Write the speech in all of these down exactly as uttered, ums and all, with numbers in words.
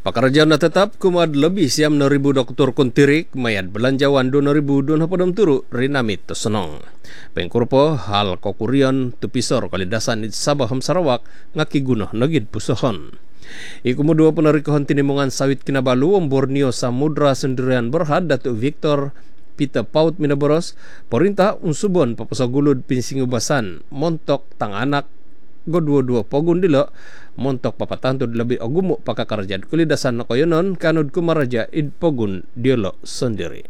Pekerjaan na tetap kumad lebih siam enam ribu doktor kuntirik mayat belanjawan dua ribu dua puluh turu rinamit tersenong. Pengkurpo hal kokurion tupisor kalidasan it Sabah Sarawak ngaki gunah nagid pusohon. Iku dua penarikohon tinimungan sawit Kinabalu om Borneo Samudra Sendirian Berhad Datuk Victor Peter Paut Minaboros perintah unsubon papasagulud pinsingubasan montok tang anak go dua-dua pogun dilo montok papatantud lebih agumuk pakakarjad kulidasan nakoyonon kanud kumaraja id pogun diolo sendiri.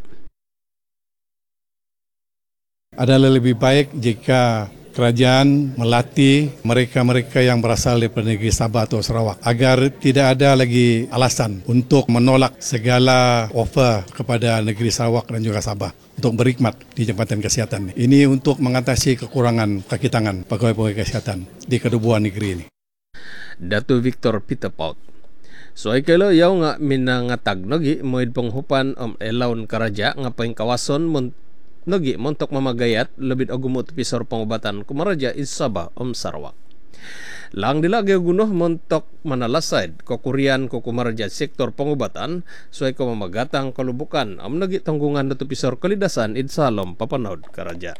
Adalah lebih baik jika kerajaan melatih mereka-mereka yang berasal dari negeri Sabah atau Sarawak agar tidak ada lagi alasan untuk menolak segala offer kepada negeri Sarawak dan juga Sabah untuk berkhidmat di Jabatan Kesihatan. Ini untuk mengatasi kekurangan kaki tangan pegawai-pegawai kesihatan di kedua negeri ini. Datuk Victor Peter Paut. Soai kelo yaw nga minangatag nogi moid penghupan om elaun karaja ngapain kawason mon nogi montok mamagayat lebih agumut pisor pengobatan kumaraja is Sabah om Sarawak. Lang dilagi gunoh montok manalasaid kokurian kukumaraja sektor pengobatan suai ko mamagatang kalubukan am nogi tanggungan datu pisor kalidasan id salom papanaud karaja.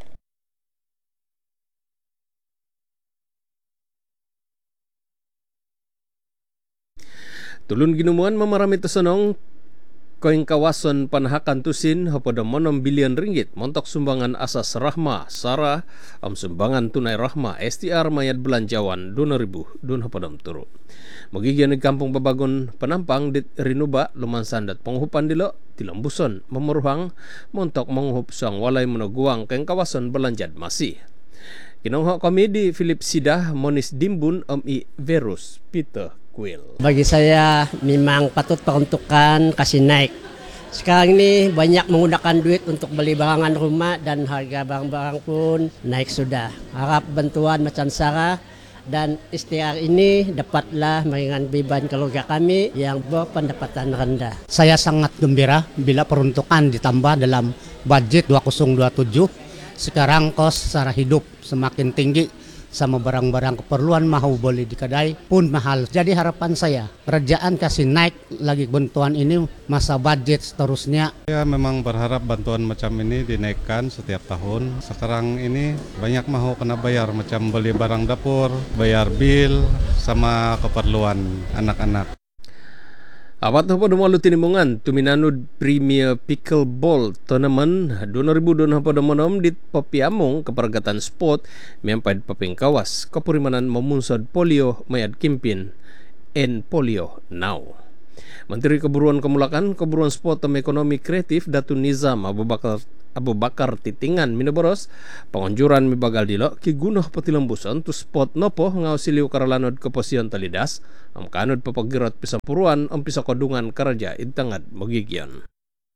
Tulun ginuman mamarami tesenong koing kawasan panahakan tusin hapada monom bilion ringgit montok sumbangan asas rahma sarah am sumbangan tunai rahma S T R mayat belanjawan dua ribu dun hapadam turu. Magigian di kampung Babagon penampang di Rinuba luman sandat penghupan dilo tilambuson memeruhang montok menghup sang walay meneguang keng kawasan belanjat masih. Kinonghok kami di Philip Sidah Monis Dimbun om i Verus Peter Quill. Bagi saya memang patut peruntukan kasih naik. Sekarang ini banyak menggunakan duit untuk beli barangan rumah dan harga barang-barang pun naik sudah. Harap bantuan macam Sarah dan S T R ini dapatlah meringan beban keluarga kami yang berpendapatan rendah. Saya sangat gembira bila peruntukan ditambah dalam budget dua ribu dua puluh tujuh. Sekarang kos secara hidup semakin tinggi. Sama barang-barang keperluan mahu boleh di kedai pun mahal. Jadi harapan saya, kerajaan kasih naik lagi bantuan ini masa budget seterusnya. Saya memang berharap bantuan macam ini dinaikkan setiap tahun. Sekarang ini banyak mahu kena bayar macam beli barang dapur, bayar bil, sama keperluan anak-anak. Apat na po dumalu tinimungan tuminanud Premier Pickleball Tournament dua ribu dua puluh monom di papiamong kepergatan sport miampad papingkawas kapurimanan memunsod polio mayad kimpin en polio now. Menteri Keburuan Kemulakan Keburuan Sport dan Ekonomi Kreatif Datu Nizam Abu Bakar Abu Bakar Titingan Minaboros pengunjuran mibagal dilo ki gunoh patilambuson tu spot nopo ngau siliw karalanod keposiyon talidas am kanod papagirot pisampuruan am pisakodungan karaja intangad magigyan.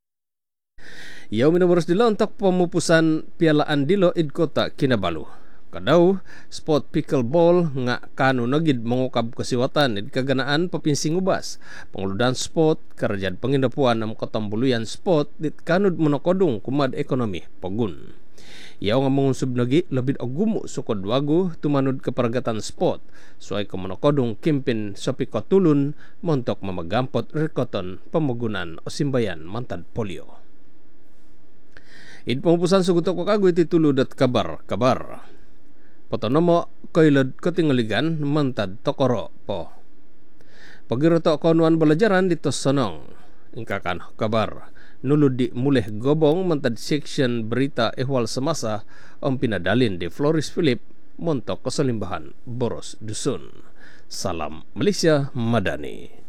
Yaw Minaboros dilo untuk pemupusan pialaan dilo id kota Kinabalu. Kadaw, sport pickleball nga kanu nagid mengukab kasiwatan id kaganaan papinsing ubas. Panguludan sport, kerajaan pengindapuan ng Kotambuluyan sport dit kanud monokodong kumad ekonomi pogun. Yaw nga mangusub nagi labid agumo sukod wago tumanud keperagatan sport. Suay ka monokodong kimpin sa pikotulun montok mamagampot rekoton pamagunan o simbayan mantad polio. Id pamupusan sugutok wakagoy titulud at kabar, kabar. Potonomo kailad katingaligan mantad tokoro po. Pagiroto konuan belajaran dito sonong. Ingkakan kabar. Nulud di muleh gobong mantad section berita ehwal semasa om pinadalin di Floris Philip montok keselimbahan Boros Dusun. Salam Malaysia Madani.